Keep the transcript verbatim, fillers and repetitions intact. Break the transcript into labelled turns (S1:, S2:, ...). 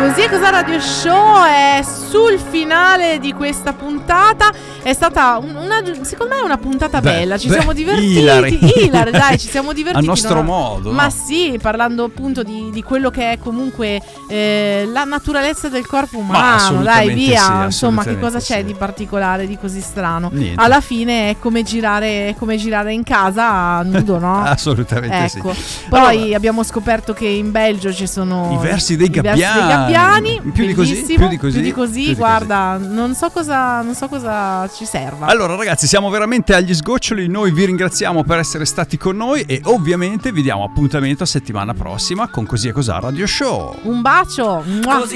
S1: Così è Cos'è Radio Show è sul finale di questa puntata. È stata una, secondo me, una puntata beh, bella. Ci beh, siamo divertiti.
S2: Hilary.
S1: Hilary, dai, ci siamo divertiti.
S2: A nostro
S1: no?
S2: modo.
S1: Ma
S2: no?
S1: sì, parlando appunto di, di quello che è comunque eh, la naturalezza del corpo umano. Dai, via.
S2: Sì,
S1: insomma, che cosa c'è
S2: sì.
S1: di particolare, di così strano?
S2: Niente.
S1: Alla fine è come girare, come girare in casa nudo, no?
S2: Assolutamente
S1: ecco.
S2: sì.
S1: Poi
S2: allora,
S1: abbiamo scoperto che in Belgio ci sono
S2: i versi dei
S1: i
S2: gabbiani.
S1: Versi dei gabbiani
S2: più di così, più di così,
S1: più di così,
S2: più di
S1: guarda,
S2: così.
S1: non so cosa, non so cosa ci serva.
S2: Allora ragazzi, siamo veramente agli sgoccioli, noi vi ringraziamo per essere stati con noi e ovviamente vi diamo appuntamento a settimana prossima con Così è Cos'ha Radio Show.
S1: Un bacio. Mua.
S3: Così